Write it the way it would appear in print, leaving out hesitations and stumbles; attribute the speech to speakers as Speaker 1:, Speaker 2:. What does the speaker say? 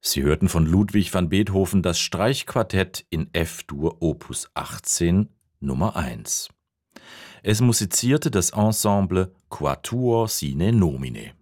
Speaker 1: Sie hörten von Ludwig van Beethoven das Streichquartett in F-Dur Opus 18 Nummer 1. Es musizierte das Ensemble Quatuor sine nomine.